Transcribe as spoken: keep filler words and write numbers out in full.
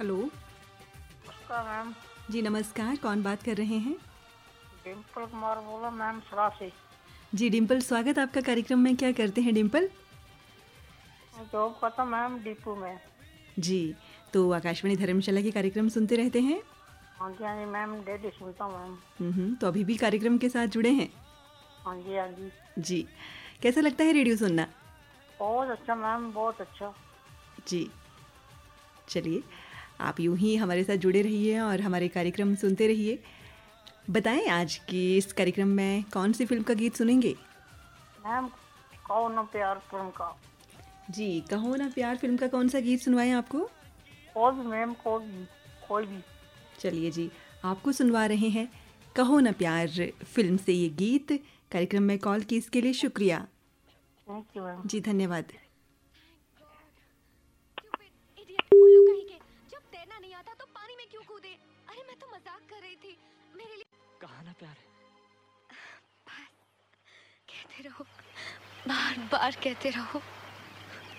Hello. नमस्कार ma'am. जी नमस्कार, कौन बात कर रहे हैं? डिम्पल कुमार बोला मैम सरा से। जी डिम्पल, स्वागत आपका कार्यक्रम में। क्या करते हैं डिम्पल? मैं जॉब करता मैम डिपो में। जी, तो आकाशवाणी धर्मशाला के कार्यक्रम सुनते रहते हैं? हाँ जी हाँ जी मैम, डेली सुनता हूँ मैम। हम्म हम्म, तो अभी भी कार्यक्रम के साथ जुड़े हैं? हाँ जी हाँ जी। जी, कैसा लगता है रेडियो सुनना? बहुत अच्छा मैम, बहुत अच्छा। जी, चलिए आप यूं ही हमारे साथ जुड़े रहिए और हमारे कार्यक्रम सुनते रहिए। बताएं आज की इस कार्यक्रम में कौन सी फिल्म का गीत सुनेंगे? मैम कहो ना प्यार फिल्म का। जी, कहो ना प्यार फिल्म का कौन सा गीत सुनवाएं आपको? कोई भी मैम, कोई भी कोई भी। चलिए जी, आपको सुनवा रहे हैं कहो ना प्यार फिल्म से ये गीत। कार्यक्रम में कॉल की इसके लिए शुक्रिया। Thank you ma'am. जी धन्यवाद। उल्लू कहीं के, जब तैरना नहीं आता तो पानी में क्यों कूदे? अरे मैं तो मजाक कर रही थी, मेरे लिए कहा ना प्यार है। बस कहते रहो, बार बार कहते रहो।